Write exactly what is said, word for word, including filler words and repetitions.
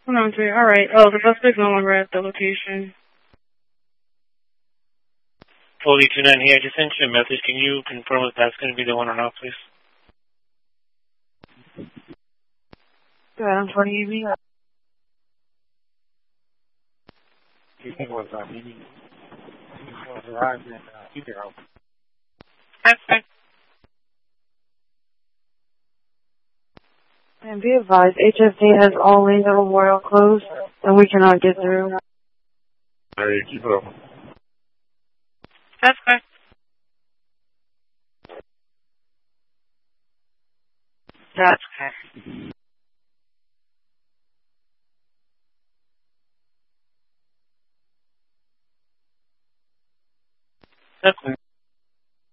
One on three. All right. Oh, the suspect's no longer at the location. Foley two nine here. I just sent you a message. Can you confirm if that's going to be the one or not, please? Go ahead. I'm twenty E B. You think it was uh, meeting? It was arrived in uh, Hero. That's fine. And be advised, H F D has all lanes at Memorial closed, and we cannot get through. Hey, keep it up. That's fine. That's okay. That's fine.